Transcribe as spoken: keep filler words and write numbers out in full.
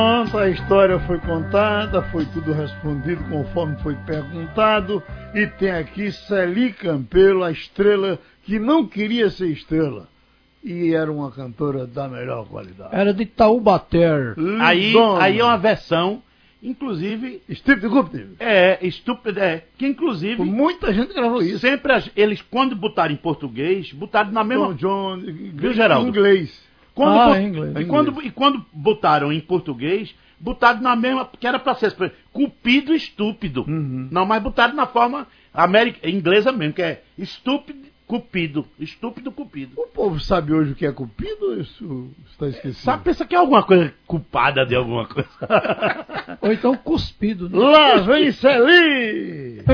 Pronto, a história foi contada, foi tudo respondido conforme foi perguntado. E tem aqui Celi Campelo, a estrela que não queria ser estrela. E era uma cantora da melhor qualidade. Era de Taubaté. Aí, aí é uma versão, inclusive... Stupid. É, estúpida, é. Que inclusive... Muita gente gravou isso. Sempre as, eles, quando botaram em português, botaram na mesma... Tom John, viu, Geraldo? Em inglês. Quando, ah, bot... em inglês. E, quando, e quando botaram em português, botaram na mesma... Que era pra ser cupido estúpido. Uhum. Não, mas botaram na forma america, inglesa mesmo, que é estúpido... Cupido, estúpido cupido. O povo sabe hoje o que é cupido? Isso está esquecido. Sabe, pensa que é alguma coisa culpada de alguma coisa. Ou então cuspido, né? Lá vem Celi!